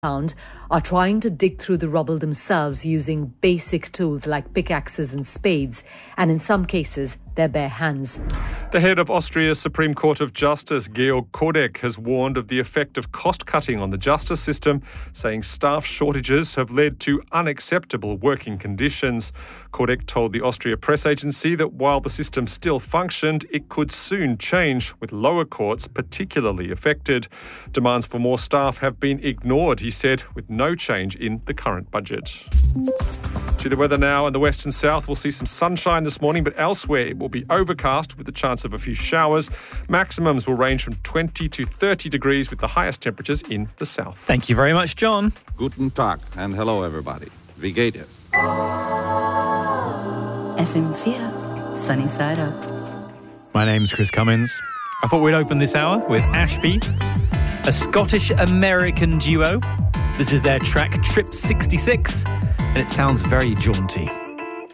are trying to dig through the rubble themselves using basic tools like pickaxes and spades, and in some cases, their bare hands. The head of Austria's Supreme Court of Justice, Georg Kodek, has warned of the effect of cost-cutting on the justice system, saying staff shortages have led to unacceptable working conditions. Kodek told the Austria press agency that while the system still functioned, it could soon change, with lower courts particularly affected. Demands for more staff have been ignored, he said, with no change in the current budget. To the weather now. In the west and south, we'll see some sunshine this morning, but elsewhere it will be overcast with the chance of a few showers. Maximums will range from 20 to 30 degrees with the highest temperatures in the south. Thank you very much, John. Guten Tag and hello everybody. Wie geht es? FM4, Sunny Side Up. My name's Chris Cummins. I thought we'd open this hour with Ashby, a Scottish-American duo. This is their track Trip 66, and it sounds very jaunty.